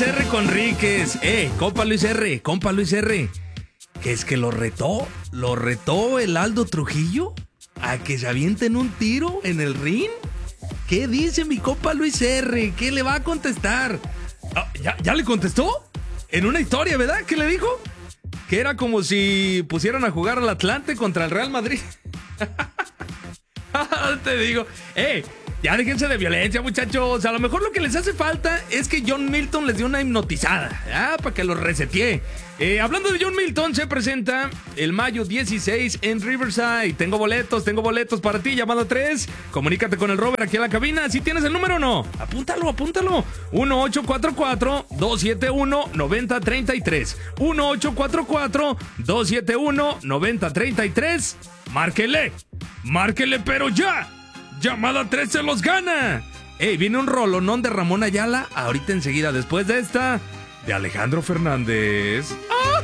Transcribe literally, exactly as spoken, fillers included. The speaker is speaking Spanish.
Luis R. Conríquez. Eh, compa Luis R., compa Luis R. Que es que lo retó, lo retó el Aldo Trujillo a que se avienten un tiro en el ring. ¿Qué dice mi compa Luis R.? ¿Qué le va a contestar? Ah, ¿ya, ¿Ya le contestó? En una historia, ¿verdad? ¿Qué le dijo? Que era como si pusieran a jugar al Atlante contra el Real Madrid. Te digo, eh, ya déjense de violencia, muchachos. A lo mejor lo que les hace falta es que John Milton les dio una hipnotizada, ¿ah? Para que los resetee. Eh, hablando de John Milton, se presenta el mayo dieciséis en Riverside. Tengo boletos, tengo boletos para ti. Llamada tres. Comunícate con el Robert aquí en la cabina. ¿Sí tienes el número o no? Apúntalo, apúntalo. uno ocho cuatro cuatro, dos siete uno, nueve cero tres tres. uno ocho cuatro cuatro, dos siete uno, nueve cero tres tres. Márquele. Márquele, pero ya. Llamada tres se los gana. Ey, viene un rolonón de Ramón Ayala. Ahorita enseguida, después de esta, de Alejandro Fernández. ¡Ah!